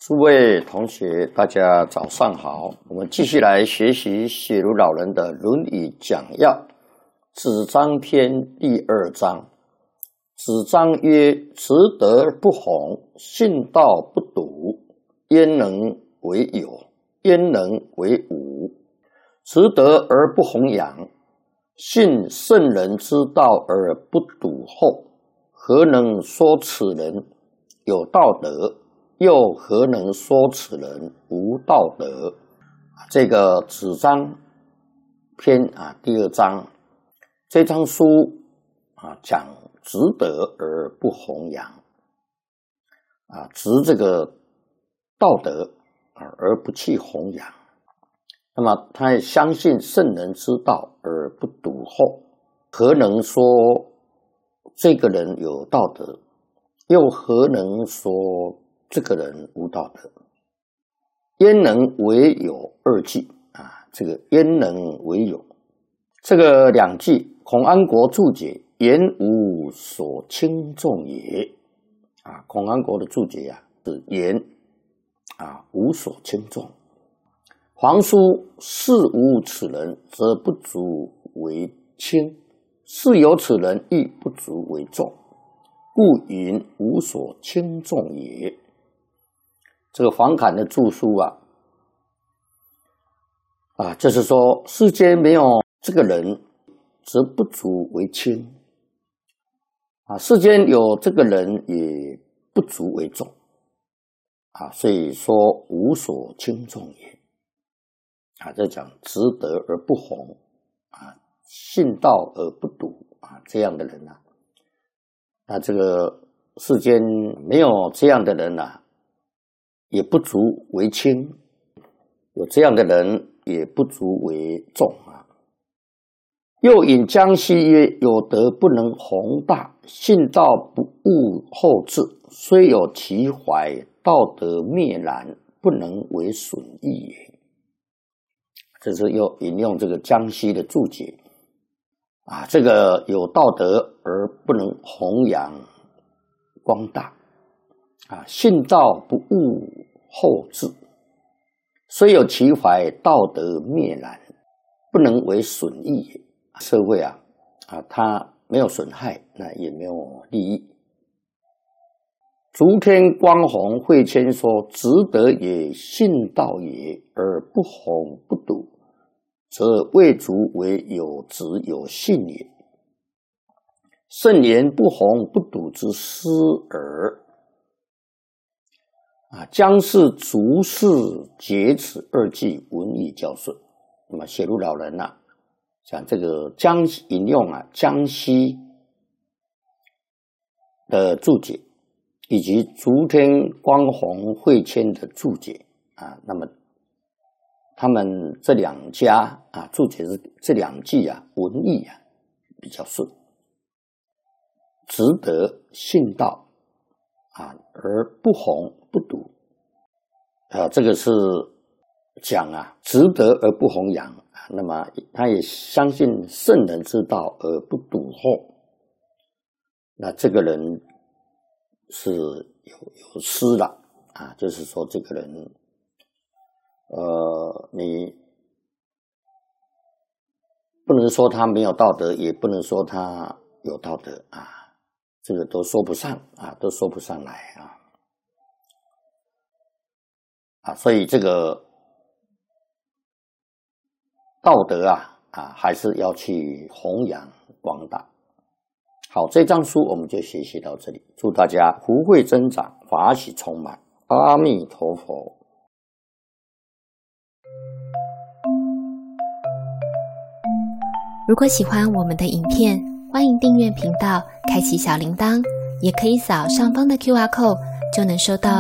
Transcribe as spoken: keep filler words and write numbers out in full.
诸位同学，大家早上好。我们继续来学习写如老人的《论语讲要》子张篇第二章。子张曰：执德不弘，信道不笃，焉能为有？焉能为无？执德而不弘扬，信圣人之道而不笃厚，何能说此人有道德？又何能说此人无道德？这个子张篇啊，第二章，这章书啊讲执德而不弘扬啊，执这个道德啊而不去弘扬。那么他也相信圣人之道而不笃厚，何能说这个人有道德？又何能说这个人无道德？焉能为有二句啊？这个焉能为有？这个两句，孔安国注解：言无所轻重也。啊，孔安国的注解啊，是言啊无所轻重。皇叔是无此人，则不足为轻；是有此人，亦不足为重。故云无所轻重也。这个黄侃的著书啊，啊，就是说世间没有这个人，则不足为轻啊；世间有这个人，也不足为重啊。所以说无所轻重也啊。这讲执德而不弘啊，信道而不笃啊，这样的人啊，那这个世间没有这样的人啊，也不足为轻；有这样的人，也不足为重啊。又引江西曰：有德不能弘大，信道不务后治，虽有其怀，道德灭然，不能为损益也。这是又引用这个江西的注解啊，这个有道德而不能弘扬光大啊，信道不务后治，虽有其怀，道德灭然，不能为损益也。社会啊啊，它没有损害，那也没有利益。烛天光弘慧谦说：执德也，信道也，而不弘不笃，则未足为有执有信也。圣言不弘不笃之师耳。啊，将是逐士竭此二句文以教顺。那么写如老人啊，讲这个江引用啊江西的注解，以及烛天光弘慧谦的注解啊，那么他们这两家啊注解是这两句啊文意啊比较顺。执德信道啊，而不弘不笃啊，这个是讲啊执德而不弘扬啊，那么他也相信圣人之道而不笃厚，那这个人是有有失了啊，就是说这个人呃你不能说他没有道德，也不能说他有道德啊，这个都说不上啊，都说不上来啊。啊，所以这个道德啊啊，还是要去弘扬光大。好，这章书我们就学习到这里，祝大家福慧增长，法喜充满。阿弥陀佛。 如果喜欢我们的影片，欢迎订阅频道，开启小铃铛，也可以扫上方的 Q R code， 就能收到